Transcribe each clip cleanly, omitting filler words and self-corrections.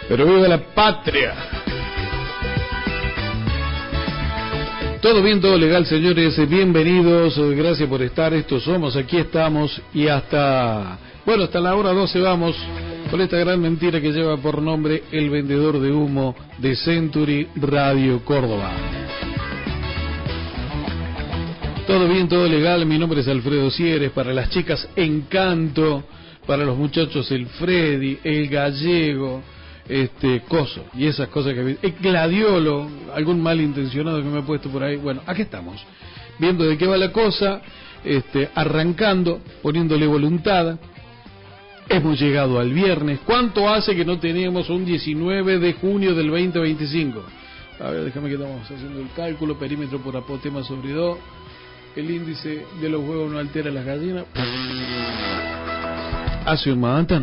Pero viva la patria. Todo bien, todo legal, señores, bienvenidos, gracias por estar, estos somos, aquí estamos y hasta la hora 12 vamos con esta gran mentira que lleva por nombre El Vendedor de Humo de Century Radio Córdoba. Todo bien, todo legal, mi nombre es Alfredo Sieres, para las chicas Encanto, para los muchachos el Freddy, el Gallego, Coso, y esas cosas que... El Gladiolo, algún malintencionado que me ha puesto por ahí. Bueno, aquí estamos, viendo de qué va la cosa, arrancando, poniéndole voluntad. Hemos llegado al viernes. ¿Cuánto hace que no teníamos un 19 de junio del 2025? A ver, déjame que estamos haciendo el cálculo. Perímetro por apotema sobre 2. El índice de los huevos no altera las gallinas. Hace un Manhattan.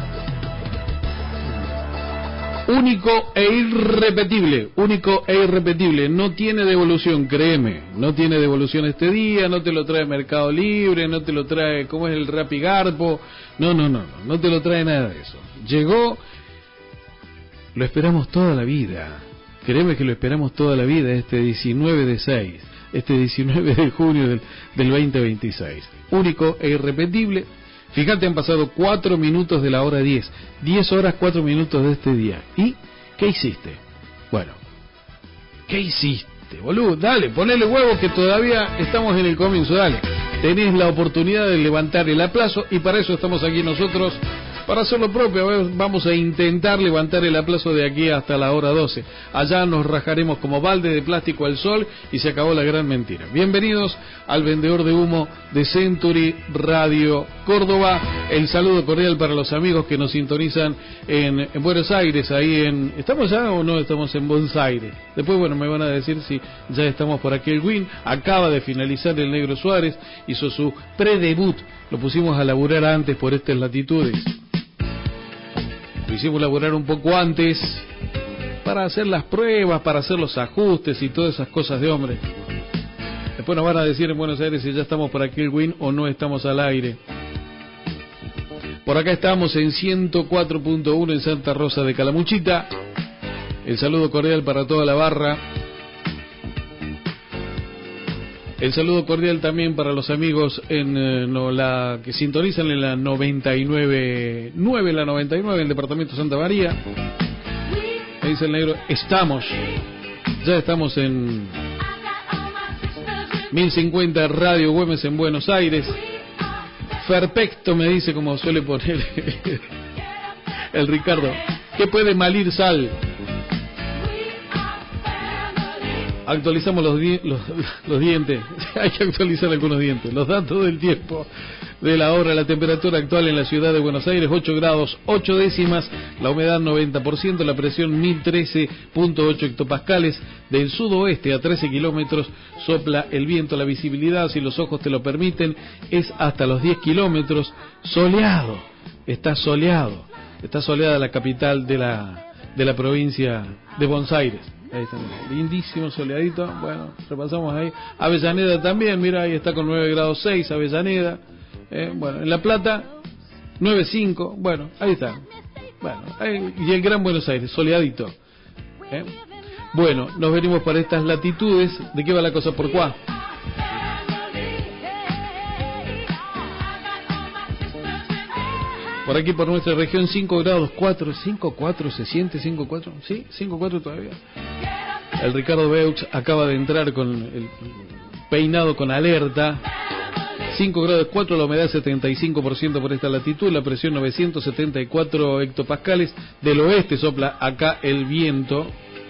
Único e irrepetible, no tiene devolución, créeme, no tiene devolución este día, no te lo trae Mercado Libre, no te lo trae, ¿cómo es el Rappi Garpo? No te lo trae nada de eso. Llegó, lo esperamos toda la vida, créeme que lo esperamos toda la vida, este 19 de junio del 2026, único e irrepetible. Fíjate, han pasado 4 minutos de la hora 10. 10 horas, 4 minutos de este día. ¿Y qué hiciste? Bueno, ¿qué hiciste, boludo? Dale, ponele huevo que todavía estamos en el comienzo, dale. Tenés la oportunidad de levantar el aplazo y para eso estamos aquí nosotros, para hacer lo propio. Vamos a intentar levantar el aplazo de aquí hasta la hora 12. Allá nos rajaremos como balde de plástico al sol y se acabó la gran mentira. Bienvenidos al Vendedor de Humo de Century Radio Córdoba. El saludo cordial para los amigos que nos sintonizan en Buenos Aires. ¿Estamos ya o no estamos en Buenos Aires? Después, me van a decir si ya estamos por aquí. El Win acaba de finalizar el Negro Suárez, hizo su predebut. Lo pusimos a laburar antes por estas latitudes. Lo hicimos laburar un poco antes para hacer las pruebas, para hacer los ajustes y todas esas cosas de hombre. Después nos van a decir en Buenos Aires si ya estamos por aquí el Win o no estamos al aire. Por acá estamos en 104.1 en Santa Rosa de Calamuchita. El saludo cordial para toda la barra. El saludo cordial también para los amigos que sintonizan en la 99.9, la 99, el departamento Santa María. Ahí dice el negro, ya estamos en 1050 Radio Güemes en Buenos Aires. Perfecto, me dice, como suele poner el Ricardo. ¿Qué puede malir sal? Actualizamos los dientes. Hay que actualizar algunos dientes. Los datos del tiempo de la hora. La temperatura actual en la ciudad de Buenos Aires, 8 grados 8 décimas. La humedad 90%. La presión 1013.8 hectopascales. Del sudoeste a 13 kilómetros sopla el viento. La visibilidad, si los ojos te lo permiten, es hasta los 10 kilómetros. Soleado. Está soleada la capital de la provincia de Buenos Aires. Ahí está, lindísimo, soleadito. Bueno, repasamos ahí. Avellaneda también, mira, ahí está con 9 grados 6, Avellaneda. Bueno, en La Plata, 9.5. Bueno, ahí está. Bueno, y el Gran Buenos Aires, soleadito. Bueno, nos venimos para estas latitudes. ¿De qué va la cosa por cuá? Por aquí, por nuestra región, 5 grados 4, 5.4, ¿se siente 5.4? ¿Sí? 5.4 todavía. El Ricardo Beuch acaba de entrar con el peinado con alerta. 5 grados 4, la humedad 75% por esta latitud, la presión 974 hectopascales. Del oeste sopla acá el viento.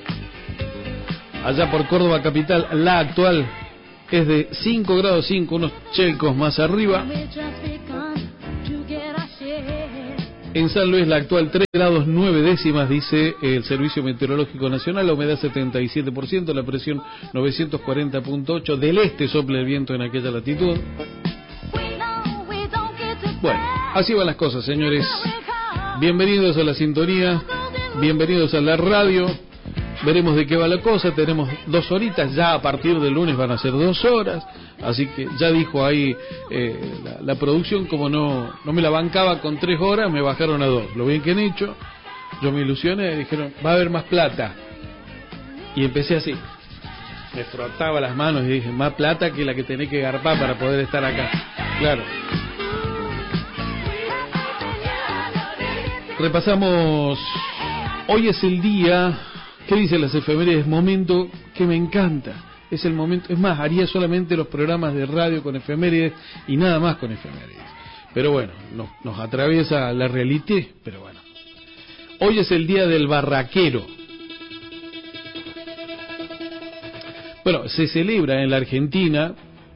Allá por Córdoba capital, la actual es de 5 grados 5, unos chelcos más arriba. En San Luis la actual 3 grados 9 décimas, dice el Servicio Meteorológico Nacional, la humedad 77%, la presión 940.8, del este sopla el viento en aquella latitud. Bueno, así van las cosas, señores. Bienvenidos a la sintonía, bienvenidos a la radio. Veremos de qué va la cosa. Tenemos 2 horitas, ya a partir del lunes van a ser 2 horas. Así que ya dijo ahí la producción, como no me la bancaba con 3 horas, me bajaron a 2. Lo bien que han hecho. yo me ilusioné, dijeron, va a haber más plata. Y empecé así. Me frotaba las manos y dije, más plata que la que tenés que garpar para poder estar acá. Claro. Repasamos. Hoy es el día. ¿Qué dicen las efemérides? Momento que me encanta. Es el momento. Es más, haría solamente los programas de radio con efemérides y nada más con efemérides. Pero bueno, nos atraviesa la realidad. Pero bueno. Hoy es el día del barraquero. Bueno, se celebra en la Argentina.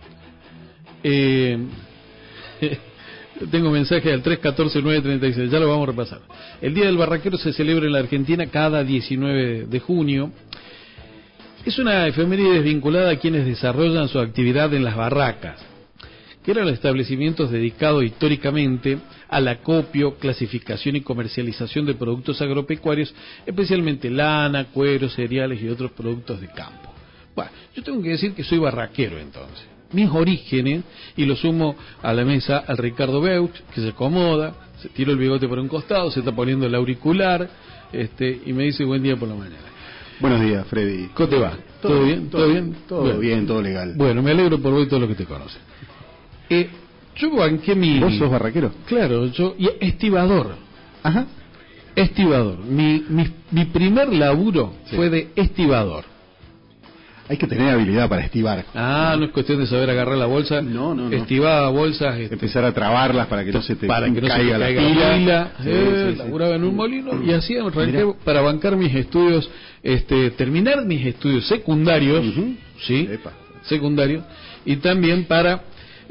Tengo mensaje al 314-936, ya lo vamos a repasar. El Día del Barraquero se celebra en la Argentina cada 19 de junio. Es una efeméride vinculada a quienes desarrollan su actividad en las barracas, que eran los establecimientos dedicados históricamente al acopio, clasificación y comercialización de productos agropecuarios, especialmente lana, cuero, cereales y otros productos de campo. Bueno, yo tengo que decir que soy barraquero entonces. Mis orígenes, y lo sumo a la mesa al Ricardo Beuch, que se acomoda, se tiró el bigote por un costado, se está poniendo el auricular, y me dice buen día por la mañana. Buenos días, Freddy. ¿Cómo te va? ¿Todo bien? ¿Todo bien? Todo bien, todo legal. Bueno, me alegro por vos y todo lo que te conocen. Yo banqué mi... ¿Vos sos barraquero? Claro, yo... Y estibador. Ajá. Estibador. Mi primer laburo fue de estibador. Hay que tener habilidad para estibar. No es cuestión de saber agarrar la bolsa. No. Estivaba bolsas. Empezar a trabarlas para que no se te caiga la pila. Laburaba en un molino y así arranqué para bancar mis estudios, terminar mis estudios secundarios, ¿sí? Secundarios, y también para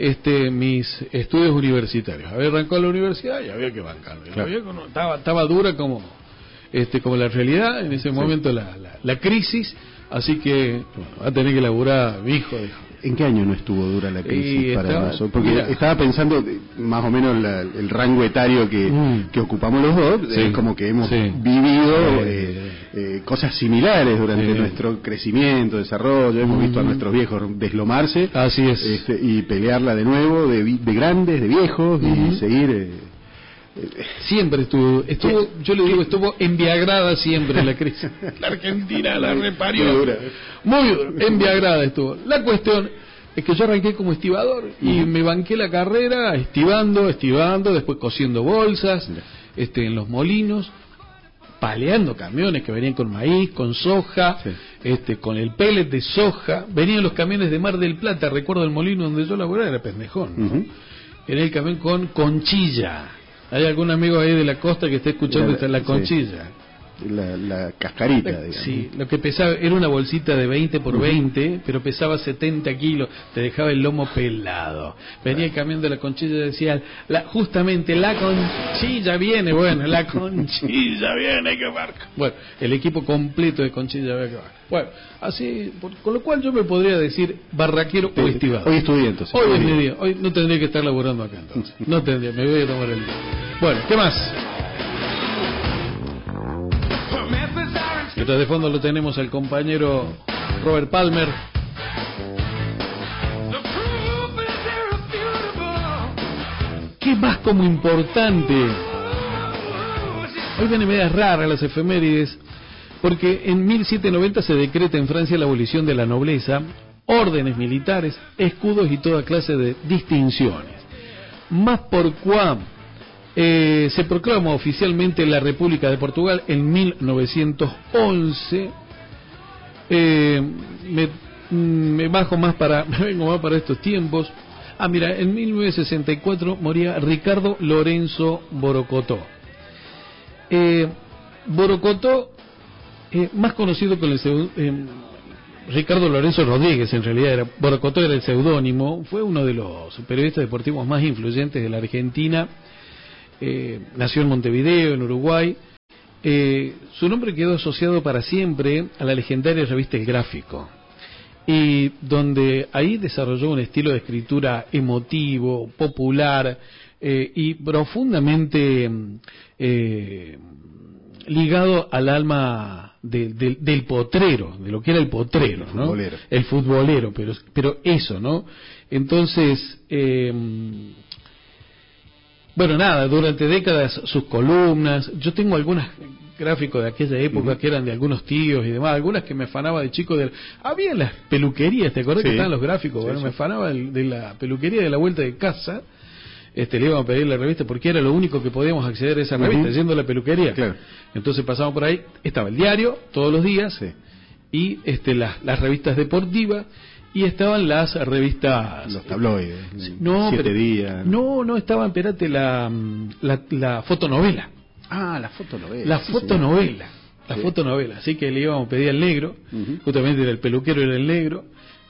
mis estudios universitarios. Había arrancado la universidad y había que bancarlo. Claro. Estaba dura como la realidad, en ese momento la crisis. Así que va a tener que laburar mi hijo, dijo. ¿En qué año no estuvo dura la crisis para eso? Porque estaba pensando más o menos el rango etario que ocupamos los dos, es como que hemos vivido cosas similares durante nuestro crecimiento, desarrollo, hemos visto a nuestros viejos deslomarse. Así es. Y pelearla de nuevo, de grandes, de viejos, y seguir... Siempre estuvo, yo le digo, estuvo enviagrada siempre la crisis. La Argentina la reparió. Muy duro, enviagrada estuvo. La cuestión es que yo arranqué como estibador y me banqué la carrera estivando, después cosiendo bolsas, en los molinos, paleando camiones que venían con maíz, con soja, con el pellet de soja. Venían los camiones de Mar del Plata, recuerdo el molino donde yo laboraba, era Pendejón, ¿no? Era el camión con conchilla. ¿Hay algún amigo ahí de la costa que esté escuchando la conchilla? La cascarita, digamos. Sí, lo que pesaba era una bolsita de 20 por 20, pero pesaba 70 kilos, te dejaba el lomo pelado. Venía el camión de la conchilla y decía, justamente la conchilla viene, la conchilla viene, que barca. Bueno, el equipo completo de conchilla había que barca. Bueno, así, con lo cual yo me podría decir barraquero o estibador. Hoy estudié entonces. Hoy es mi día, hoy no tendría que estar laburando acá entonces. No tendría, me voy a tomar el día. Bueno, ¿qué más? Mientras de fondo lo tenemos al compañero Robert Palmer. ¿Qué más como importante? Hoy vienen medias raras las efemérides, porque en 1790 se decreta en Francia la abolición de la nobleza, órdenes militares, escudos y toda clase de distinciones. Más por cuán se proclama oficialmente la República de Portugal en 1911. Me bajo más me vengo más para estos tiempos. Mira, en 1964 moría Ricardo Lorenzo Borocotó. Borocotó, más conocido con el Ricardo Lorenzo Rodríguez, en realidad Borocotó era el seudónimo, fue uno de los periodistas deportivos más influyentes de la Argentina. Nació en Montevideo, en Uruguay. Su nombre quedó asociado para siempre a la legendaria revista El Gráfico, y donde ahí desarrolló un estilo de escritura emotivo, popular, y profundamente ligado al alma del potrero, de lo que era el potrero, ¿no? El futbolero, pero eso, ¿no? Entonces, bueno, nada, durante décadas sus columnas, yo tengo algunas gráficos de aquella época que eran de algunos tíos y demás, algunas que me afanaba de chico había las peluquerías, ¿te acordás que estaban los gráficos? Bueno, me afanaba de la peluquería de la vuelta de casa. Le íbamos a pedir la revista porque era lo único que podíamos acceder a esa revista, yendo a la peluquería. Claro. Entonces pasamos por ahí, estaba el diario todos los días, y las revistas deportivas, y estaban las revistas, los tabloides, Siete Días. No, estaban, espérate, la fotonovela. La fotonovela. La fotonovela. La fotonovela. Así que le íbamos a pedir al negro, justamente era el peluquero, era el negro,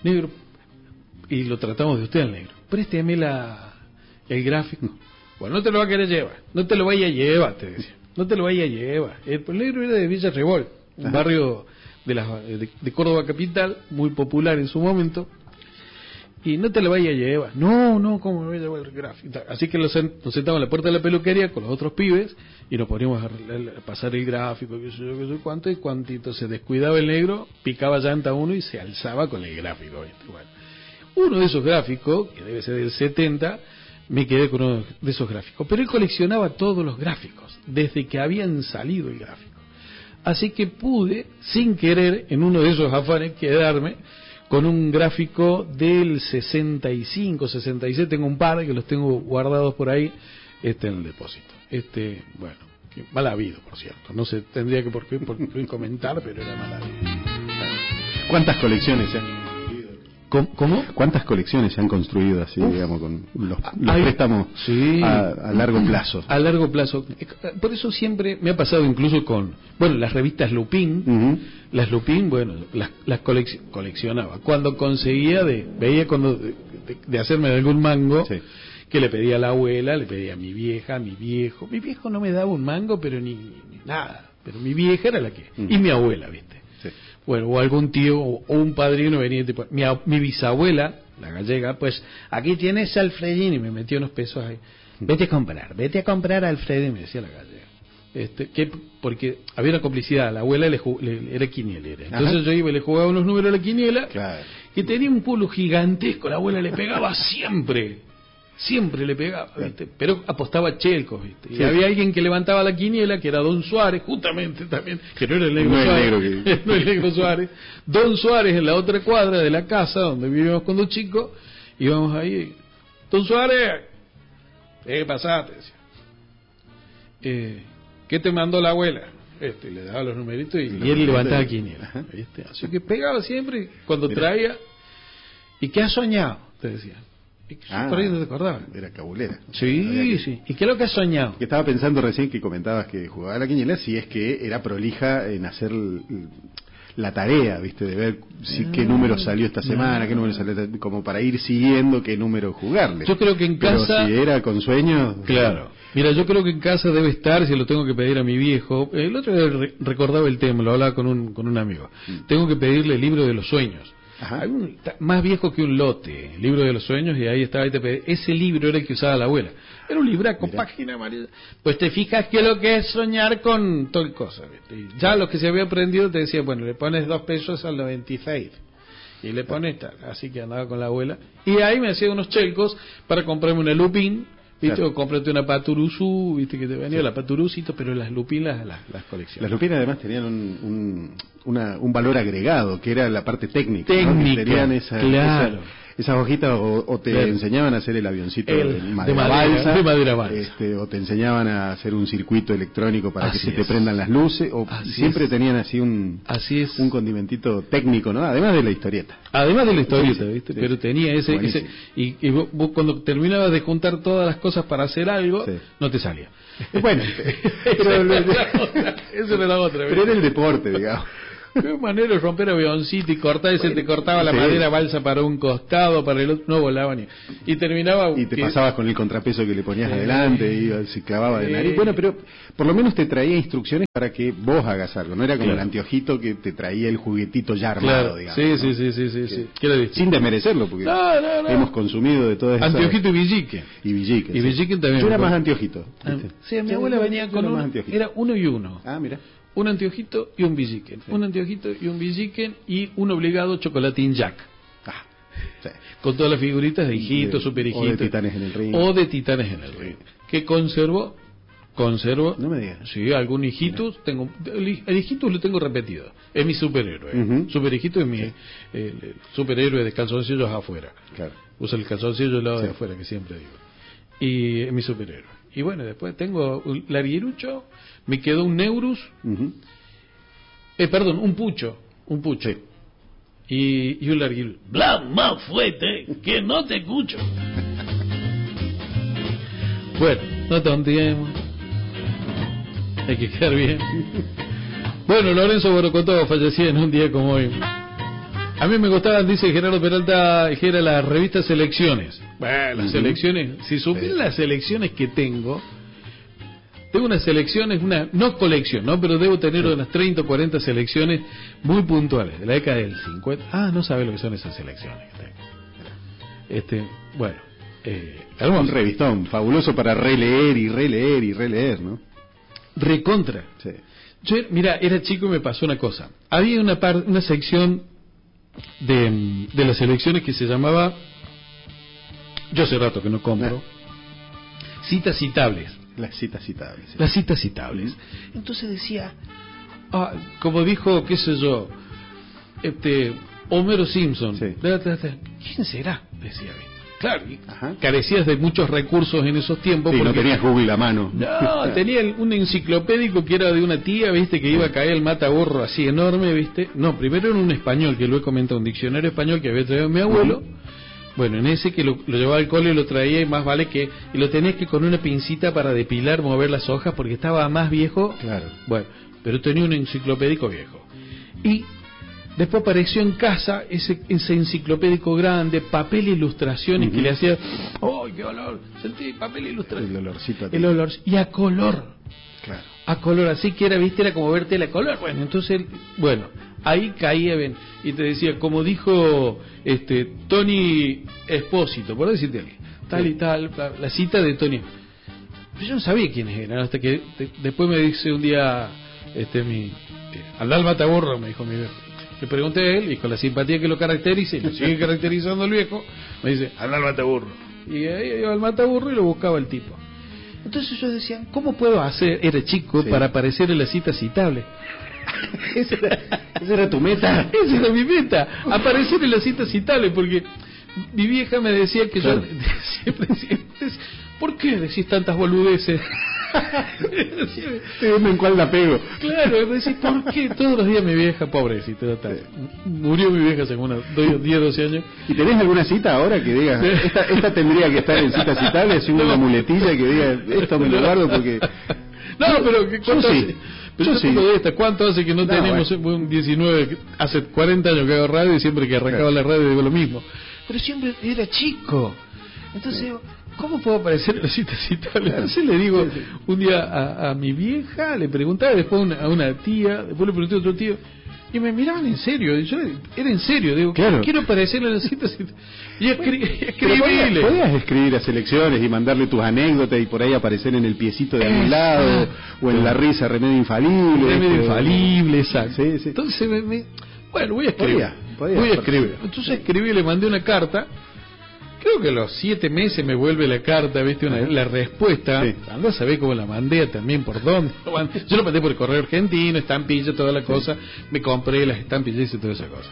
y lo tratamos de usted al negro. Présteme el gráfico. Bueno, no te lo va a querer llevar, no te lo vaya a llevar, te decía. No te lo vaya a llevar. El negro era de Villa Rebol, un barrio de Córdoba capital, muy popular en su momento, y no te lo vaya a llevar. No, ¿cómo me voy a llevar el gráfico? Así que nos sentamos en la puerta de la peluquería con los otros pibes y nos poníamos a pasar el gráfico, qué sé cuánto y cuantito. Se descuidaba el negro, picaba llanta uno y se alzaba con el gráfico. Bueno, uno de esos gráficos, que debe ser del 70, me quedé con uno de esos gráficos. Pero él coleccionaba todos los gráficos, desde que habían salido el gráfico. Así que pude, sin querer, en uno de esos afanes, quedarme con un gráfico del 65, 66, tengo un par que los tengo guardados por ahí, en el depósito. Bueno, que mal habido, por cierto. No se tendría que por qué comentar, pero era mal habido. ¿Cuántas colecciones se han ¿Cómo? ¿Cuántas colecciones se han construido así, digamos, con los préstamos a largo plazo? A largo plazo. Por eso siempre me ha pasado incluso con, las revistas Lupin, las Lupin, las coleccionaba. Cuando conseguía veía cuando de hacerme de algún mango, que le pedía a la abuela, le pedía a mi vieja, a mi viejo. Mi viejo no me daba un mango, pero ni nada. Pero mi vieja era la que, y mi abuela, ¿viste? Bueno, o algún tío o un padrino venía tipo, mi bisabuela, la gallega, pues aquí tienes Alfredín, y me metió unos pesos ahí. Vete a comprar a Alfredín, me decía la gallega. Porque había una complicidad, la abuela era quinielera. Entonces yo iba y le jugaba unos números a la quiniela, y tenía un pulo gigantesco, la abuela le pegaba siempre le pegaba, ¿viste? Pero apostaba chelcos, ¿viste? Y había alguien que levantaba la quiniela, que era Don Suárez, justamente también, que no era el negro Suárez, no el negro Suárez. Don Suárez en la otra cuadra de la casa donde vivíamos cuando chicos, íbamos ahí, Don Suárez, ¿qué pasaste? ¿Qué te mandó la abuela? Y le daba los numeritos y él levantaba la quiniela, ¿viste? Así que pegaba siempre cuando traía. ¿Y qué has soñado? Te decía. Por ahí no te acordabas. Era cabulera. Sí. ¿Y qué es lo que has soñado? Que estaba pensando recién que comentabas que jugaba a la quiniela, si es que era prolija en hacer la tarea, ¿viste? De ver qué número salió esta semana, qué número salió, como para ir siguiendo qué número jugarle. Yo creo que en casa... Pero si era con sueños... Claro. Mira, yo creo que en casa debe estar, si lo tengo que pedir a mi viejo. El otro día recordaba el tema, lo hablaba con un amigo. Tengo que pedirle el libro de los sueños. Hay más viejo que un lote, el libro de los sueños, y ahí estaba, ese libro era el que usaba la abuela. Era un libraco, página amarilla. Pues te fijas que lo que es soñar con tal cosa, ¿viste? Y ya los que se había aprendido te decía, le pones 2 pesos al 96 y le pones tal. Así que andaba con la abuela y ahí me hacía unos chelcos para comprarme una Lupin, ¿viste? O cómprate una Paturuzú, ¿viste? Que te venía la Paturucito, pero las Lupin las colecciones. Las Lupin además tenían un valor agregado, que era la parte técnica, ¿no? Que tenían esas hojitas o te enseñaban a hacer el avioncito de madera balsa, o te enseñaban a hacer un circuito electrónico para que se te prendan las luces, o siempre tenían así un condimentito técnico, ¿no? Además de la historieta. ¿viste? Pero tenía ese y vos cuando terminabas de juntar todas las cosas para hacer algo, no te salía. Bueno, eso era la otra. Pero era el deporte, digamos. Qué manera de romper avioncito y cortar, se te cortaba la madera balsa para un costado, para el otro, no volaba ni. Y terminaba. Y te pasabas con el contrapeso que le ponías adelante, y se clavaba de nariz. Bueno, pero por lo menos te traía instrucciones para que vos hagas algo. No era como el anteojito que te traía el juguetito ya armado, digamos. Sí. Sin desmerecerlo, porque hemos consumido de todas esas. Anteojito y villiquen. Y villiquen también. Yo era más anteojito. Sí, mi abuela venía con era uno y uno. Ah, mira. Un anteojito y un villiquen. Un anteojito y un villiquen y un obligado chocolatín Jack. Con todas las figuritas de hijitos, super hijitos. O de Titanes en el Ring. Que conservó Conservo. No me digas. Sí, algún hijitus. Tengo, el hijitus lo tengo repetido. Es mi superhéroe. Super hijito es mi superhéroe de calzoncillos afuera. Claro. Usa el calzoncillo del lado de afuera, que siempre digo. Y es mi superhéroe. Y bueno, después tengo un larguirucho. Me quedó un Neurus. Perdón, un pucho. Un pucho. Y un larguirucho. ¡Bla, más fuerte! ¡Que no te escucho! Bueno, no tonteemos. Hay que quedar bien. Bueno, Lorenzo Borocotó fallecía en un día como hoy. A mí me gustaban, dice Gerardo Peralta, que era la revista Selecciones. Bueno, las selecciones, si supieran las selecciones que tengo unas selecciones, no colección, ¿no? Pero debo tener unas 30 o 40 selecciones muy puntuales, de la década del 50. Ah, no sabe lo que son esas selecciones que tengo. Bueno. Un revistón fabuloso para releer y releer y releer, ¿no? Recontra. Sí. Yo, mira, era chico y me pasó una cosa. Había una sección de las selecciones que se llamaba, yo hace rato que no compro, citas citables. Las citas citables. Sí. Las citas citables. Entonces decía, como dijo, qué sé yo, Homero Simpson. Sí. ¿Quién será? Decía. Claro, carecías de muchos recursos en esos tiempos. Sí, porque no tenías Google a mano. No, tenía un enciclopédico que era de una tía, viste, que iba a caer el mataburro así enorme, viste. No, primero era un español, que lo he comentado, un diccionario español que había traído mi abuelo. Bueno, en ese que lo llevaba al cole y lo traía, y más vale que... Y lo tenías que con una pincita para depilar, mover las hojas, porque estaba más viejo. Claro. Bueno, pero tenía un enciclopédico viejo. Y después apareció en casa ese enciclopédico grande, papel e ilustraciones, que le hacía... ¡Oh, qué olor! Sentí papel e ilustración. El olorcito. El olor. Y a color. Claro. A color, así que era, viste, era como verte la color. Bueno, entonces, ahí caía bien. Y te decía, como dijo Tony Espósito, por decirte alguien, tal y tal, la cita de Tony. Yo no sabía quiénes eran, hasta que después me dice un día, al Mataburro, me dijo mi viejo. Le pregunté a él, y con la simpatía que lo caracteriza, y lo sigue caracterizando el viejo, me dice, anda al Mataburro. Y ahí iba al Mataburro y lo buscaba el tipo. Entonces yo decía, ¿cómo puedo hacer, era chico, para aparecer en la cita citable? Esa era tu meta. Esa era mi meta, aparecer en la cita citable, porque mi vieja me decía que yo siempre decía, ¿por qué decís tantas boludeces? ¿En cuál la pego? Claro, me decís, ¿por qué? Todos los días mi vieja, pobrecita, murió mi vieja hace unos 10, 12 años. ¿Y tenés alguna cita ahora que digas, esta tendría que estar en cita citable, haciendo una muletilla que diga, esto me lo guardo porque... No, pero ¿cuánto hace? Pero yo tengo de esta, ¿cuánto hace que no tenemos un 19? Hace 40 años que hago radio y siempre que arrancaba la radio digo lo mismo. Pero siempre era chico. Entonces, ¿cómo puedo aparecer en la cita citable? Entonces le digo un día a mi vieja, le preguntaba, después a una tía, después le pregunté a otro tío, y me miraban en serio. Yo era en serio, digo, quiero aparecer en la cita citable. Y escribíle. Podías escribir a selecciones y mandarle tus anécdotas y por ahí aparecer en el piecito de algún lado, o en la risa Remedio Infalible. Remedio Infalible, exacto. Sí. Entonces bueno, voy a escribir. Voy a escribir. Entonces escribí, le mandé una carta. Creo que a los 7 meses me vuelve la carta, ¿viste? La respuesta. Sí. Andá a saber cómo la mandé también, por dónde. Yo lo mandé por el correo argentino, estampilla, toda la cosa. Me compré las estampillas y toda esa cosa.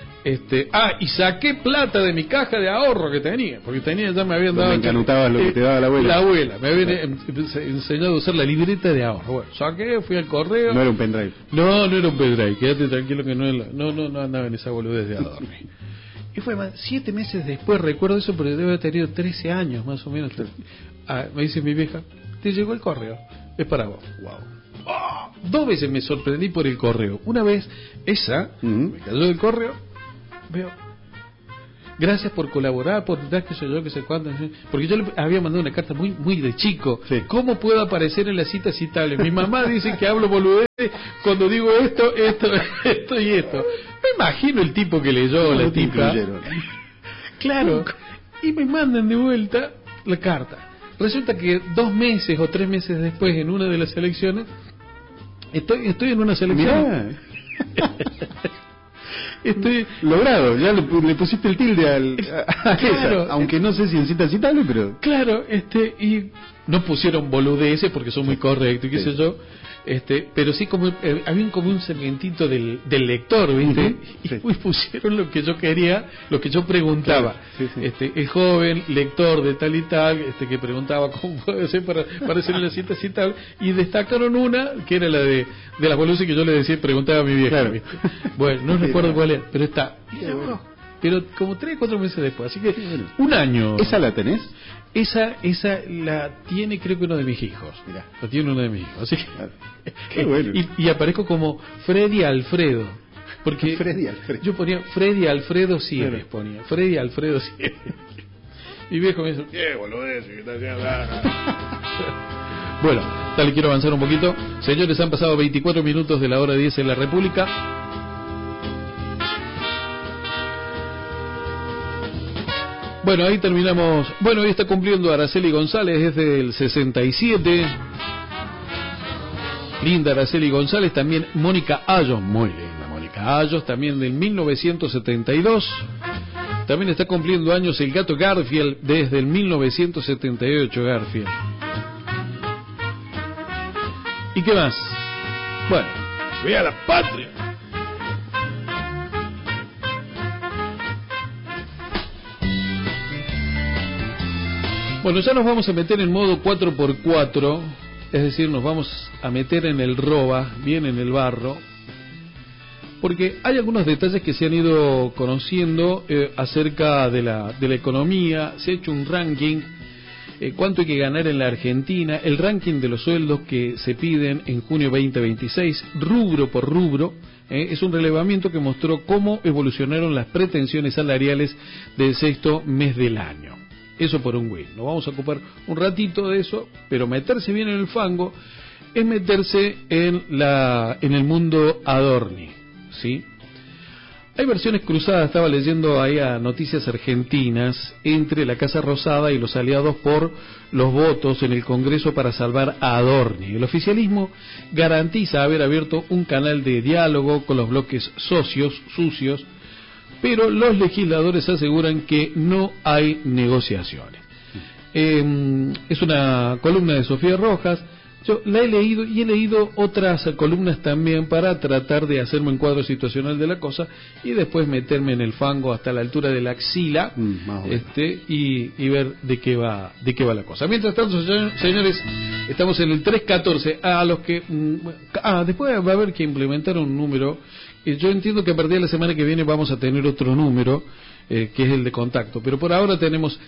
Y saqué plata de mi caja de ahorro que tenía, porque ya me habían dado... Me encanutabas lo que te daba la abuela. La abuela, me había enseñado a usar la libreta de ahorro. Bueno, saqué, fui al correo. No era un pendrive. No era un pendrive, quédate tranquilo que no andaba en esa boludez de adorno. Y fue 7 meses después, recuerdo eso, porque debe haber tenido 13 años más o menos. Me dice mi vieja, te llegó el correo, es para vos. Wow. 2 veces me sorprendí por el correo. Una vez, me cayó el correo, veo, gracias por colaborar, por que sé yo, que sé cuánto. Porque yo le había mandado una carta muy de chico. Sí. ¿Cómo puedo aparecer en la cita citable? Mi mamá dice que hablo boludeces cuando digo esto y esto. Me imagino el tipo que leyó, la tipa. Claro. Y me mandan de vuelta la carta. Resulta que 2 meses o 3 meses después, en una de las elecciones, estoy en una selección. logrado, ya le pusiste el tilde claro, esa, aunque no sé si en cita citable, pero... Claro, y no pusieron boludeces porque son muy correctos, qué sé yo, pero sí como había como un segmentito del lector, ¿viste? Y pusieron lo que yo quería, lo que yo preguntaba. Claro, el joven lector de tal y tal, que preguntaba cómo puede ser para hacer la cita citable, y destacaron una que era la de las boludeces que yo le decía, preguntaba a mi vieja, claro. ¿Viste? Bueno, no recuerdo cuál era, pero está. Pero como 3 o 4 meses después, así que un año. ¿Esa la tenés? Esa la tiene, creo que uno de mis hijos. Mirá, la tiene uno de mis hijos. Así que, qué bueno. Y aparezco como Freddy Alfredo. Porque Freddy Alfredo. Yo ponía Freddy Alfredo Sieves, ponía. Freddy Alfredo Sieves. Mi viejo me dice, ¿qué boludez? Bueno, tal, quiero avanzar un poquito. Señores, han pasado 24 minutos de la hora 10 en la República. Bueno, ahí terminamos. Bueno, hoy está cumpliendo Araceli González desde el 67. Linda Araceli González, también Mónica Ayos, muy linda Mónica Ayos, también del 1972. También está cumpliendo años el gato Garfield desde el 1978, Garfield. ¿Y qué más? Bueno, ¡viva la patria! Bueno, ya nos vamos a meter en modo 4x4, es decir, nos vamos a meter en el roba, bien en el barro, porque hay algunos detalles que se han ido conociendo acerca de la economía. Se ha hecho un ranking, cuánto hay que ganar en la Argentina, el ranking de los sueldos que se piden en junio 2026, rubro por rubro. Es un relevamiento que mostró cómo evolucionaron las pretensiones salariales del 6º mes del año. Eso por un win. Nos vamos a ocupar un ratito de eso, pero meterse bien en el fango es meterse en el mundo Adorni, ¿sí? Hay versiones cruzadas, estaba leyendo ahí a Noticias Argentinas, entre la Casa Rosada y los aliados por los votos en el Congreso para salvar a Adorni. El oficialismo garantiza haber abierto un canal de diálogo con los bloques sucios, pero los legisladores aseguran que no hay negociaciones. Es una columna de Sofía Rojas. Yo la he leído y he leído otras columnas también para tratar de hacerme un cuadro situacional de la cosa y después meterme en el fango hasta la altura de la axila, y ver de qué va la cosa. Mientras tanto, señores, estamos en el 314. A los que después va a haber que implementar un número. Yo entiendo que a partir de la semana que viene vamos a tener otro número, que es el de contacto, pero por ahora tenemos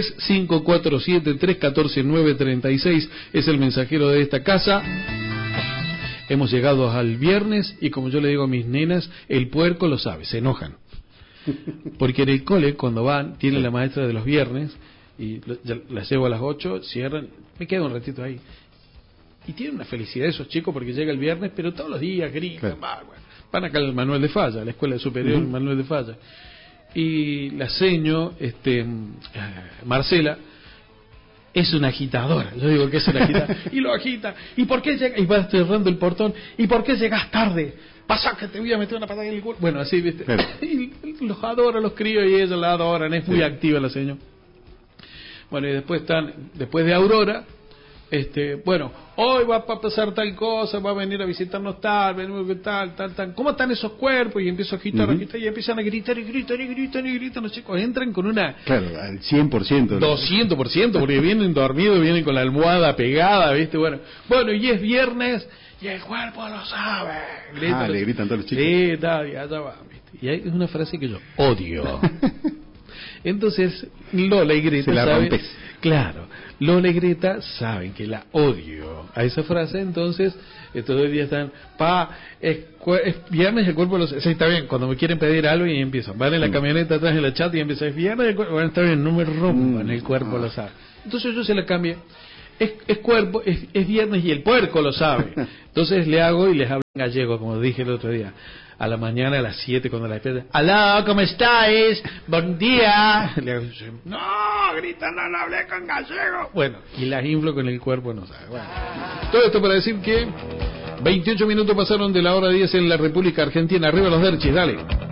3547-314-936, es el mensajero de esta casa. Hemos llegado al viernes y, como yo le digo a mis nenas, el puerco lo sabe, se enojan, porque en el cole cuando van, tienen la maestra de los viernes y las llevo a las 8, cierran, me quedo un ratito ahí y tienen una felicidad esos chicos porque llega el viernes, pero todos los días gritan, van acá al Manuel de Falla, la escuela superior Manuel de Falla, y la seño Marcela es una agitadora. Yo digo que es una agitadora y lo agita, ¿y por qué llega? Y va cerrando el portón, ¿y por qué llegas tarde? Pasa que te voy a meter una patada en el culo. Bueno, así, ¿viste? Y los adora, los críos, y ellos la adoran, es muy activa la seño. Bueno, y después después de Aurora, bueno, hoy va a pasar tal cosa, va a venir a visitarnos tal, ¿cómo están esos cuerpos? Y empiezo a agitar, y empiezan a gritar, y gritan, los chicos entran con una... Claro, al 100%. 200%, porque vienen dormidos, vienen con la almohada pegada, ¿viste? Bueno, y es viernes, y el cuerpo lo sabe. Le gritan todos los chicos. Y allá va, ¿viste? Y es una frase que yo odio. Entonces, Lola y Greta saben, claro, Lola y Greta saben que la odio a esa frase, entonces todo el día están, es viernes, el cuerpo lo sabe. Sí, está bien, cuando me quieren pedir algo y empiezan, van en la camioneta atrás en la chat y empiezan, es viernes, el cuerpo, bueno, está bien, no me rompan, el cuerpo lo sabe. Entonces yo se la cambié, es viernes y el puerco lo sabe. Entonces le hago y les hablo en gallego, como dije el otro día. A la mañana, a las 7, cuando la despierta, ¡aló, cómo estáis! ¡Buen día! Le hago, no, grita, no hablé con gallego. Bueno, y las inflo con el cuerpo, no sabe. Bueno, todo esto para decir que 28 minutos pasaron de la hora 10 en la República Argentina. Arriba los derchis, dale.